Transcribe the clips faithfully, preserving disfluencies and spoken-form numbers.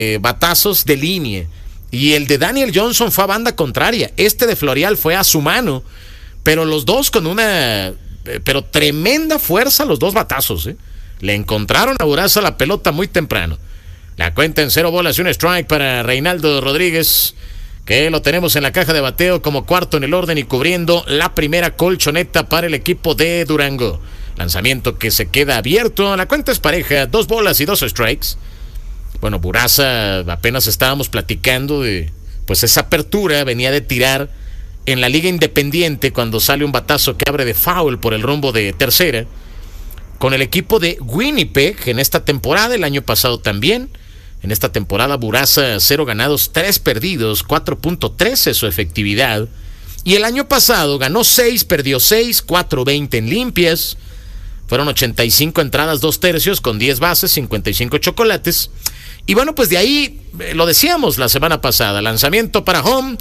eh, batazos de línea. Y el de Daniel Johnson fue a banda contraria. Este de Florial fue a su mano. Pero los dos con una... Eh, pero tremenda fuerza los dos batazos, ¿eh? Le encontraron a Buraza la pelota muy temprano. La cuenta en cero bolas y un strike para Reinaldo Rodríguez, que lo tenemos en la caja de bateo como cuarto en el orden y cubriendo la primera colchoneta para el equipo de Durango. Lanzamiento que se queda abierto. La cuenta es pareja, dos bolas y dos strikes. Bueno, Buraza, apenas estábamos platicando de pues esa apertura, venía de tirar en la Liga Independiente cuando sale un batazo que abre de foul por el rumbo de tercera. Con el equipo de Winnipeg en esta temporada, el año pasado también. En esta temporada Buraza cero ganados, tres perdidos, cuatro punto trece su efectividad. Y el año pasado ganó seis, perdió seis, cuatro veinte en limpias. Fueron ochenta y cinco entradas, dos tercios, con diez bases, cincuenta y cinco chocolates. Y bueno, pues de ahí, eh, lo decíamos la semana pasada, lanzamiento para home,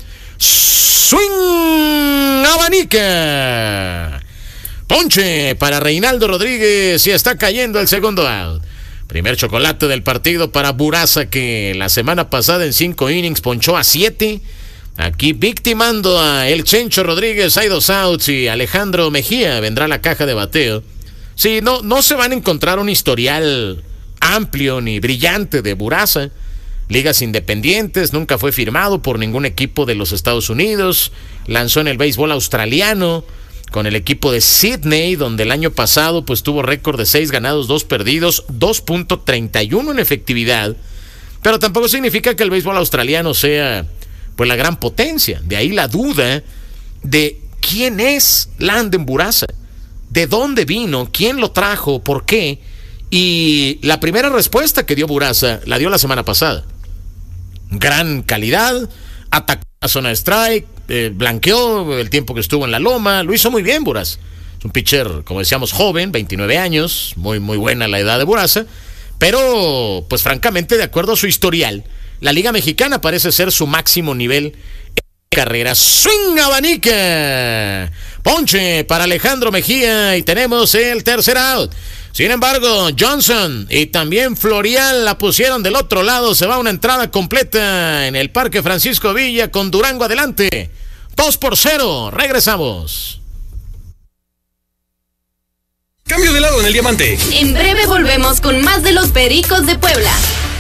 swing, abanica. Ponche para Reinaldo Rodríguez y está cayendo el segundo out. Primer chocolate del partido para Buraza, que la semana pasada en cinco innings ponchó a siete. Aquí victimando a el Chencho Rodríguez, hay dos outs y Alejandro Mejía vendrá a la caja de bateo. Sí, no, no se van a encontrar un historial amplio ni brillante de Buraza. Ligas independientes, nunca fue firmado por ningún equipo de los Estados Unidos. Lanzó en el béisbol australiano con el equipo de Sydney, donde el año pasado pues tuvo récord de seis ganados, dos perdidos, dos punto treinta y uno en efectividad. Pero tampoco significa que el béisbol australiano sea pues la gran potencia. De ahí la duda de quién es Landon Buraza, de dónde vino, quién lo trajo, por qué. Y la primera respuesta que dio Buraza la dio la semana pasada. Gran calidad, atacó a zona de strike, eh, blanqueó el tiempo que estuvo en la loma, lo hizo muy bien Buraza. Es un pitcher, como decíamos, joven, veintinueve años, muy muy buena la edad de Buraza, pero pues francamente, de acuerdo a su historial, la Liga Mexicana parece ser su máximo nivel en carrera. Swing, abanica, ponche para Alejandro Mejía y tenemos el tercer out. Sin embargo, Johnson y también Florial la pusieron del otro lado. Se va una entrada completa en el Parque Francisco Villa con Durango adelante. dos por cero. Regresamos. Cambio de lado en el diamante. En breve volvemos con más de los Pericos de Puebla.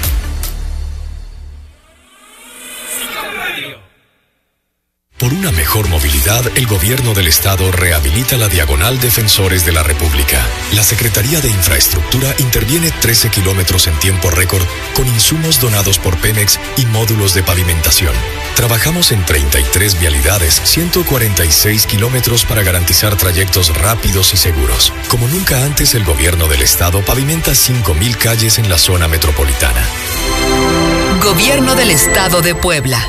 Por una mejor movilidad, el gobierno del estado rehabilita la Diagonal Defensores de la República. La Secretaría de Infraestructura interviene trece kilómetros en tiempo récord con insumos donados por Pemex y módulos de pavimentación. Trabajamos en treinta y tres vialidades, ciento cuarenta y seis kilómetros para garantizar trayectos rápidos y seguros. Como nunca antes, el gobierno del estado pavimenta cinco mil calles en la zona metropolitana. Gobierno del Estado de Puebla.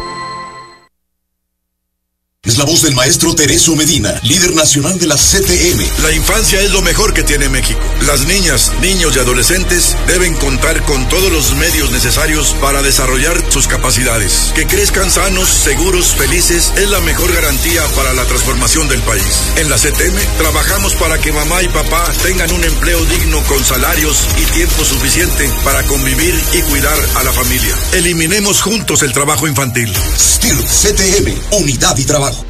Es la voz del maestro Tereso Medina, líder nacional de la C T M. La infancia es lo mejor que tiene México. Las niñas, niños y adolescentes deben contar con todos los medios necesarios para desarrollar sus capacidades. Que crezcan sanos, seguros, felices es la mejor garantía para la transformación del país. En la C T M trabajamos para que mamá y papá tengan un empleo digno con salarios y tiempo suficiente para convivir y cuidar a la familia. Eliminemos juntos el trabajo infantil. S T I R C T M, unidad y trabajo.